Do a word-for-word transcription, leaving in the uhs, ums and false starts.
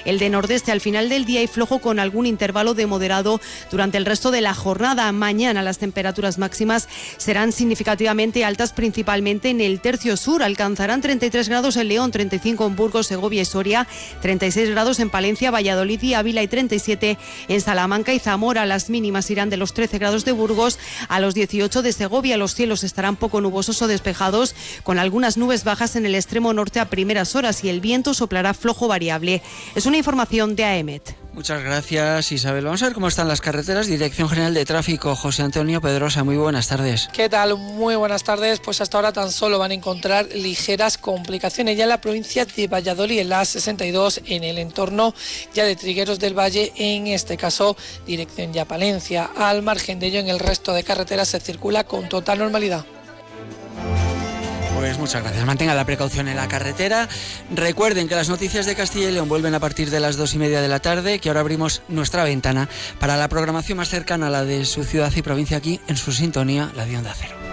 el de nordeste al final del día y flojo con algún intervalo de moderado durante el resto de la jornada. Mañana las temperaturas máximas serán significativamente altas, principalmente en el tercio sur. Alcanzarán treinta y tres grados en León, treinta y cinco en Burgos, Segovia y Soria, treinta y seis grados en Palencia, Valladolid y Ávila y treinta y siete en Salamanca y Zamora. Las mínimas irán de los trece grados de Burgos a los dieciocho de Segovia. Los cielos estarán poco nubosos o despejados, con algunas nubes bajas en el extremo norte a primeras horas, y el viento soplará flojo variable. Es una información de A E M E T. Muchas gracias, Isabel. Vamos a ver cómo están las carreteras. Dirección General de Tráfico, José Antonio Pedrosa, muy buenas tardes. ¿Qué tal? Muy buenas tardes. Pues hasta ahora tan solo van a encontrar ligeras complicaciones ya en la provincia de Valladolid, en la A sesenta y dos, en el entorno ya de Trigueros del Valle, en este caso dirección ya Palencia. Al margen de ello, en el resto de carreteras se circula con total normalidad. Pues muchas gracias. Mantenga la precaución en la carretera. Recuerden que las noticias de Castilla y León vuelven a partir de las dos y media de la tarde, que ahora abrimos nuestra ventana para la programación más cercana a la de su ciudad y provincia aquí en su sintonía, la de Onda Cero.